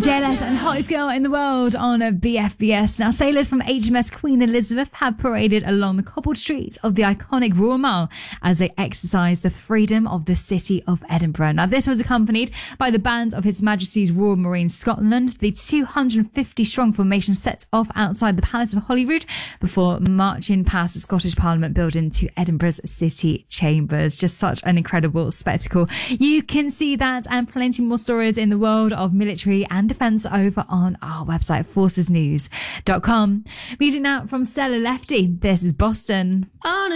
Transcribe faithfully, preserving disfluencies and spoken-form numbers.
J L S and Hottest Girl in the World on B F B S. Now, sailors from H M S Queen Elizabeth have paraded along the cobbled streets of the iconic Royal Mile as they exercise the freedom of the city of Edinburgh. Now, this was accompanied by the band of His Majesty's Royal Marines Scotland. The two hundred fifty strong formation set off outside the Palace of Holyrood before marching past the Scottish Parliament building to Edinburgh's city chambers. Just such an incredible spectacle. You can see that and plenty more stories in the world of military and defence over on our website, forces news dot com. Music now from Stella Lefty. This is Boston. On